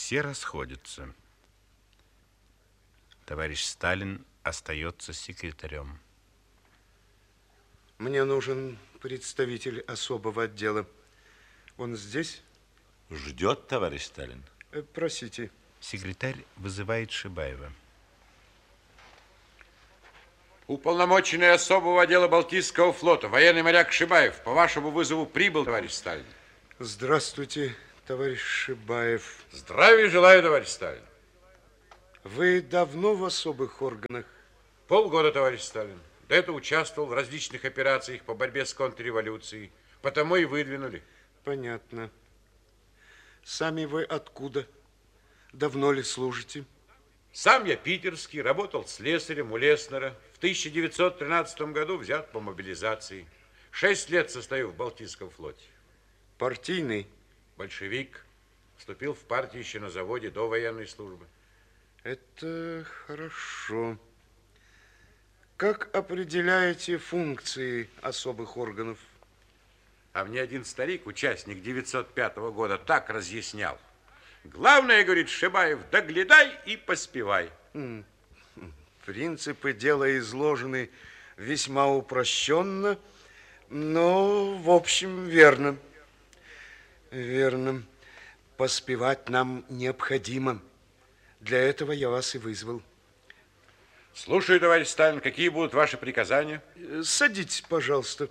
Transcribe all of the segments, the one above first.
Все расходятся. Товарищ Сталин остается секретарем. Мне нужен представитель особого отдела. Он здесь? Ждет, товарищ Сталин. Просите. Секретарь вызывает Шибаева. Уполномоченный особого отдела Балтийского флота, военный моряк Шибаев, по вашему вызову прибыл, товарищ Сталин. Здравствуйте, товарищ Шибаев. Здравия желаю, товарищ Сталин. Вы давно в особых органах? Полгода, товарищ Сталин. До этого участвовал в различных операциях по борьбе с контрреволюцией. Потому и выдвинули. Понятно. Сами вы откуда? Давно ли служите? Сам я питерский, работал слесарем у Леснера. В 1913 году взят по мобилизации. 6 лет состою в Балтийском флоте. Партийный? Большевик. Вступил в партию еще на заводе до военной службы. Это хорошо. Как определяете функции особых органов? А мне один старик, участник 905 года, так разъяснял. Главное, говорит Шибаев, доглядай и поспевай. Принципы дела изложены весьма упрощенно, но, в общем, верно. Верно. Поспевать нам необходимо. Для этого я вас и вызвал. Слушаю, товарищ Сталин, какие будут ваши приказания? Садитесь, пожалуйста.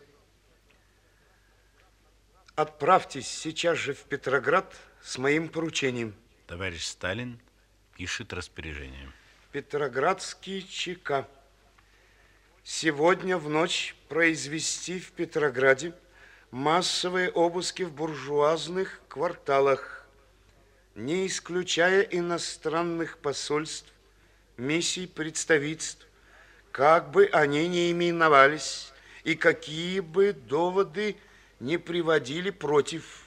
Отправьтесь сейчас же в Петроград с моим поручением. Товарищ Сталин пишет распоряжение. Петроградский ЧК. Сегодня в ночь произвести в Петрограде массовые обыски в буржуазных кварталах, не исключая иностранных посольств, миссий, представительств, как бы они ни именовались и какие бы доводы не приводили против.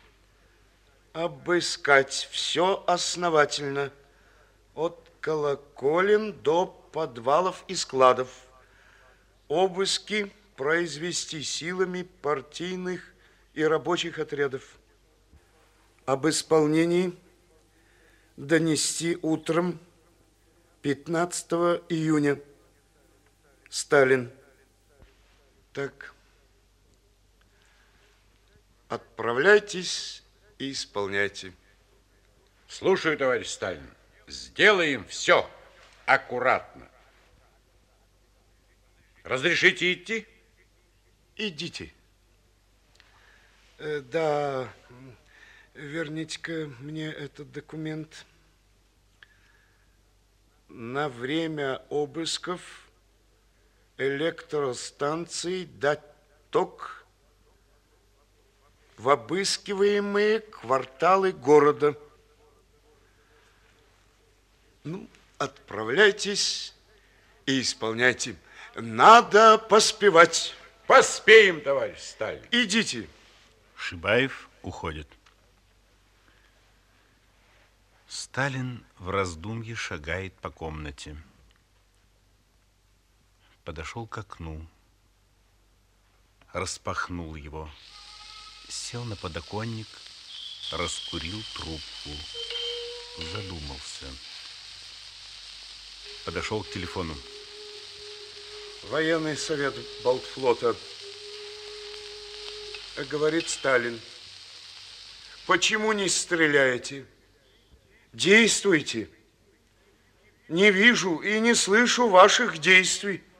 Обыскать все основательно, от колоколен до подвалов и складов. Обыски произвести силами партийных и рабочих отрядов. Об исполнении донести утром 15 июня. Сталин. Так. Отправляйтесь и исполняйте. Слушаю, товарищ Сталин. Сделаем все аккуратно. Разрешите идти? Идите. Да, верните-ка мне этот документ. На время обысков электростанций дать ток в обыскиваемые кварталы города. Ну, отправляйтесь и исполняйте. Надо поспевать. Поспеем, товарищ Сталин. Идите. Шибаев уходит. Сталин в раздумье шагает по комнате. Подошел к окну, распахнул его, сел на подоконник, раскурил трубку, задумался. Подошел к телефону. Военный совет Балтфлота. Говорит Сталин. Почему не стреляете? Действуйте. Не вижу и не слышу ваших действий.